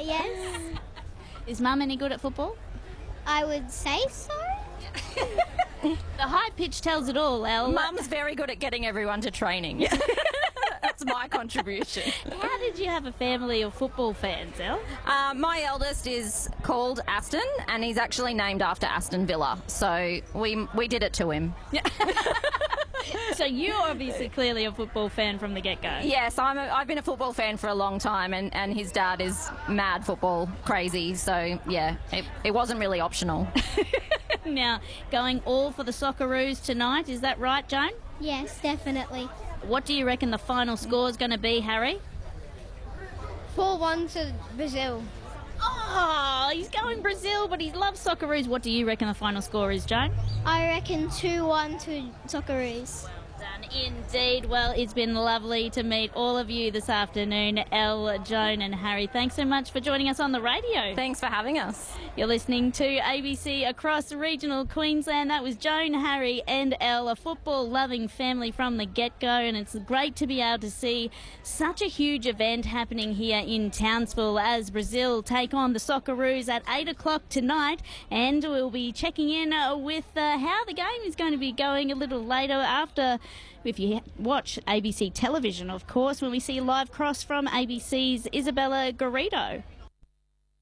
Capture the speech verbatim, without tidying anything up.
Yes, Is Mum any good at football? I would say so. The high pitch tells it all, Elle. Mum's very good at getting everyone to training. That's my contribution. How did you have a family of football fans, Elle? Uh, my eldest is called Aston, and he's actually named after Aston Villa. So we we did it to him. So you're obviously clearly a football fan from the get-go. Yes, I'm a, I've been a football fan for a long time, and, and his dad is mad football crazy. So yeah, it, it wasn't really optional. Now, going all for the Socceroos tonight, is that right, Joan? Yes, definitely. What do you reckon the final score is going to be, Harry? four one to Brazil. Oh, he's going Brazil, but he loves Socceroos. What do you reckon the final score is, Joan? I reckon two one to Socceroos. Done indeed. Well, it's been lovely to meet all of you this afternoon, Elle, Joan and Harry. Thanks so much for joining us on the radio. Thanks for having us. You're listening to A B C across regional Queensland. That was Joan, Harry and Elle, a football-loving family from the get-go, and it's great to be able to see such a huge event happening here in Townsville as Brazil take on the Socceroos at eight o'clock tonight, and we'll be checking in uh, with uh, how the game is going to be going a little later after, if you watch A B C television, of course, when we see live cross from A B C's Isabella Garrido.